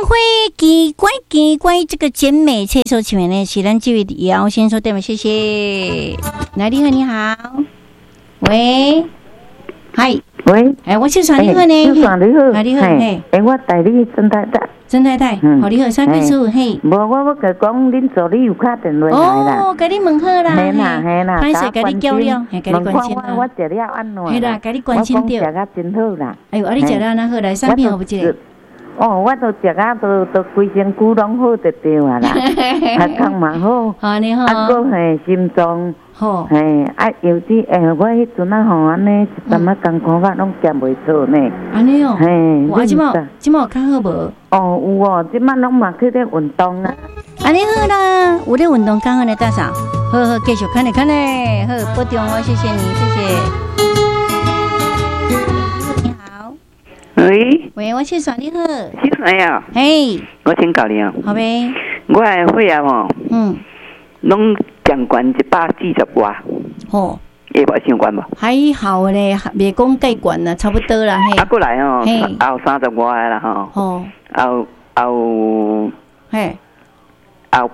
奇怪，这个健美脆手前面呢是咱这位姚先生对吗？谢谢。来，你好，你好，喂，嗨， 喂， 我是算你好呢， 你好， 你好， 我带你曾太太， 好，你好，啥意思？嘿， 无我甲讲，恁助理有打电话来啦。 哦，甲你问好啦， 嘿啦， 歹势甲你交流，甲你关心啦。我食了安怎？ 嘿啦，甲你关心着。 我讲食甲真好啦。 哎呦，你食了哪好来？产品好不这？ 我都食啊，都规身躯拢好得着啊啦，血糖嘛好， 你好， 搁心脏好，有啲我迄阵啊吼安尼一阵啊艰苦法拢食袂错呢。安尼哦， 哇，即马有较好无？ 有哦，即马拢嘛去咧运动啊。 安尼好啦，有咧运动较好呢，大嫂。好，继续看咧，好，保重哦，谢谢你，谢谢。喂，我是耍你好。 是谁啊？ 嘿， 我请教你啊。 好呗。 我的血压吼，拢将悬140外。 哦， 会无相关无？ 还好咧，袂讲介悬啦，差不多啦。嘿。 过来吼，也有30外啦吼。 哦。 有嘿。 有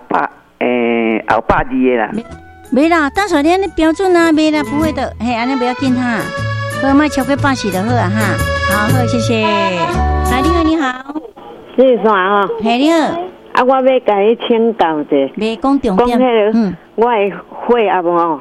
120的啦。 没啦，大嫂你安尼标准啊，没啦，不会的。嘿，安尼不要紧哈。喝卖超过80就好啊哈，好，谢谢。来，你好，你好， 是啥啊？ 嘿，你好。 我要甲你请教者， 别讲重点。 我的血压哦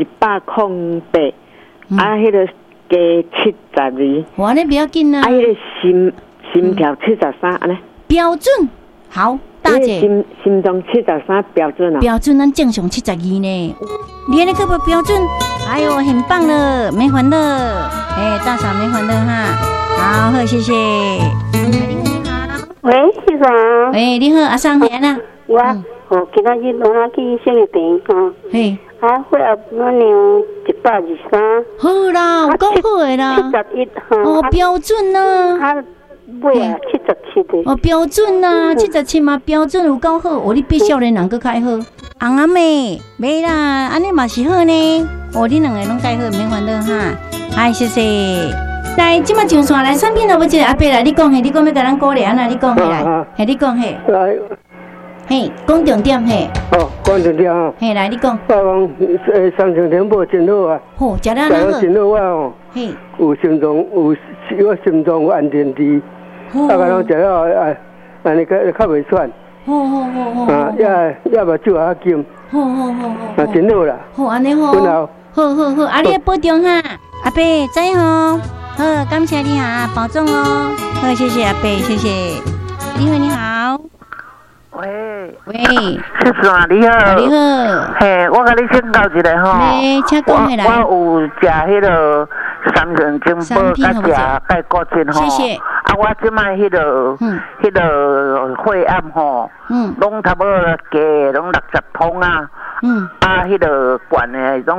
，108，迄个加72。 哇，那不要紧啊。 迄个心跳73，安尼。 标准，好，大姐。 心脏73标准啊？ 标准，咱正常72呢。你安尼可不标准？哎呦，很棒了，没烦了，大嫂没烦了哈，好，谢谢。你好， 喂，是啥？ 喂，你好，阿桑来啦。 我今仔日我那去生理病哈，血压我量123。 好啦，有够好的啦。 71哈。 标准啦。 尾啊77的。 标准啦，77嘛标准有够好，你比少年人搁较好。红阿妹，没啦，安尼嘛是好呢。你两个拢介好，免烦恼哈。谢谢。来，即马上线来产品了，要一个阿伯来，你讲嘿，你讲要甲咱鼓励安那，你讲嘿来，你讲嘿。 来。 嘿，讲重点嘿。 讲重点啊。 嘿，来你讲。 我讲三成天补真好啊。 好，食了哪好？ 真好我嘿。有心脏有安全滴。甲拢食了安尼较袂喘。好。也目睭较金。好。真好啦。 好，安尼好。好，你要保重哈，阿伯再好。好，感谢你哈，保重哦。好，谢谢阿伯，谢谢。你好。 喂， 是啥？你好。 你好。 嘿，我甲你请教一下吼。 请讲起来。 我有食迄个三元金宝，甲食钙骨精吼。 谢谢。 我即摆迄个血压吼，拢差不多加拢60通啊。迄个管的拢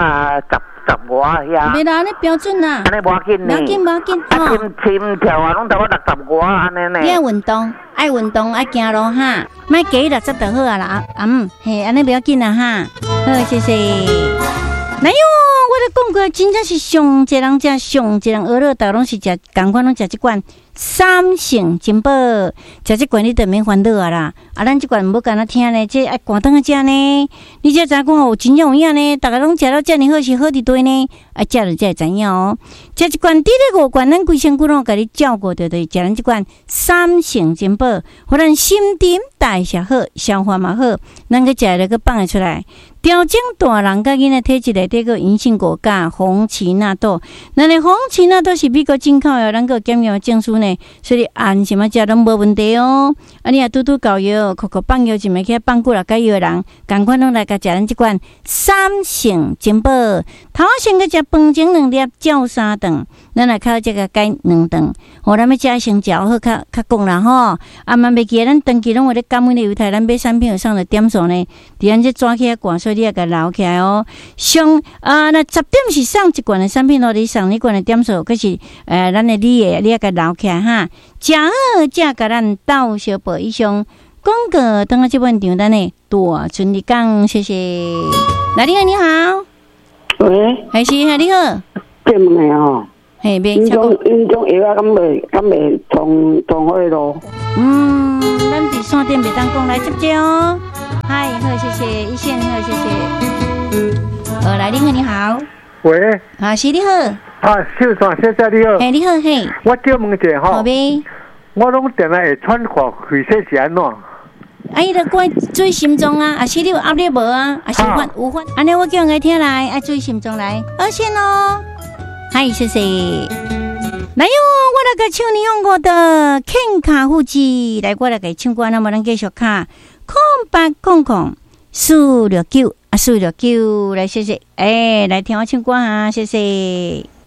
110外遐。 没啦，安尼标准啦。 安尼无紧呢。 无紧。 心跳啊，拢差不多60外安尼呢。 你爱运动，爱行路哈，莫加60就好啊啦。嘿，安尼不要紧啦哈。好，谢谢。哎呦，我咧讲过，真正是上一人食，上一人学了，大拢是食同款，拢食这款3成金宝，食这罐你就免烦恼啊啦。咱这罐唔好干那听呢，这爱赶灯啊食呢。你才知讲有真正有影呢，大家拢食了这么好是好伫对呢，食了才会知影哦。食一罐，第5罐，咱规身躯拢甲你照顾着，就是食咱这罐3成金宝，互咱心情代谢好，消化嘛好，咱个食了个放会出来。调整大人甲囡仔体质内底个银杏果甲红荠纳豆，咱的红荠纳豆是美国进口的，咱个检验证书呢，所以按什么食拢无问题哦。你也拄搞药，口放药就袂去放久了解药人，赶快拢来甲食咱这款3成金宝。头先个食饭前2粒，照3顿，咱来靠这个改2顿。咱要食先食好，较讲啦吼。慢袂记，咱长期拢有咧感恩的犹太，咱买产品有上的点数呢，伫咱这抓起来管，所以你也甲留起来哦。那10点是上一罐的产品咯，你上一罐的点数，可是咱的你也甲留起来哈。食好才甲咱斗小报以上广告，等下这本场咱的大春日讲，谢谢。来，你好，你好。 喂， 还是你好。 对问的吼。 嘿，别因种药啊，敢袂同伙咯？ 咱伫线顶袂当讲来接接哦。嗨，好，谢谢一线，好，谢谢。来宾你好。 喂。 啊，是你好。 秀山先生你好。 嘿，你好嘿。 我叫问一下吼。 好呗。 我拢定来会喘汗，其实是安怎？ 伊著怪注意心脏啊，是你有压力无啊？是有法？安尼我叫人听来，爱注意心脏来。二线哦。嗨，谢谢。来哟，我来个唱你用我的肯卡户籍，来我来个唱歌，那么咱继续卡0800-469-469，来谢谢，来听我唱歌啊，谢谢。